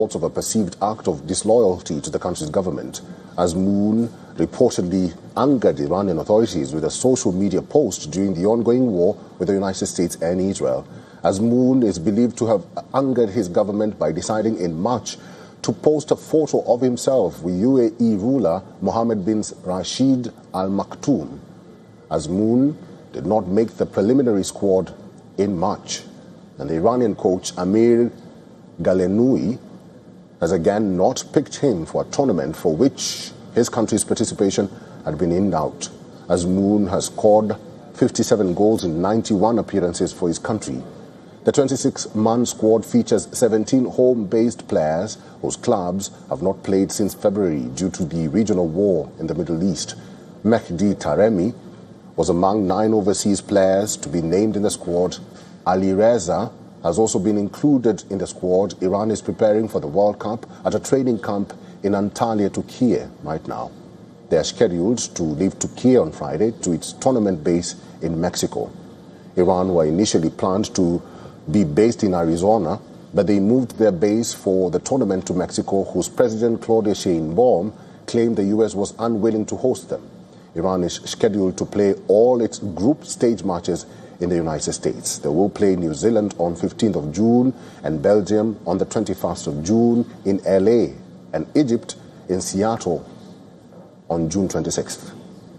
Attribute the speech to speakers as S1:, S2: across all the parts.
S1: of a perceived act of disloyalty to the country's government, as Moon reportedly angered Iranian authorities with a social media post during the ongoing war with the United States and Israel. As Moon is believed to have angered his government by deciding in March to post a photo of himself with UAE ruler Mohammed bin Rashid Al Maktoum, as Moon did not make the preliminary squad in March. And the Iranian coach Amir Galenoui has again not picked him for a tournament for which his country's participation had been in doubt, as Moon has scored 57 goals in 91 appearances for his country. The 26-man squad features 17 home-based players whose clubs have not played since February due to the regional war in the Middle East. Mehdi Taremi was among 9 overseas players to be named in the squad. Ali Reza has also been included in the squad. Iran is preparing for the World Cup at a training camp in Antalya, Turkey right now. They are scheduled to leave Turkey on Friday to its tournament base in Mexico. Iran were initially planned to be based in Arizona, but they moved their base for the tournament to Mexico, whose President Claudia Sheinbaum claimed the U.S. was unwilling to host them. Iran is scheduled to play all its group stage matches in the United States. They will play New Zealand on 15th of June and Belgium on the 21st of June in LA and Egypt in Seattle on June 26th.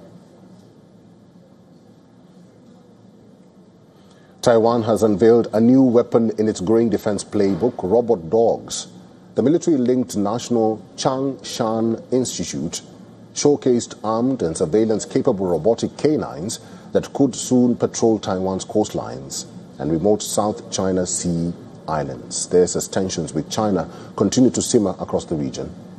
S1: Taiwan has unveiled a new weapon in its growing defense playbook, robot dogs. The military-linked National Changshan Institute showcased armed and surveillance-capable robotic canines that could soon patrol Taiwan's coastlines and remote South China Sea islands. There's as tensions with China continue to simmer across the region.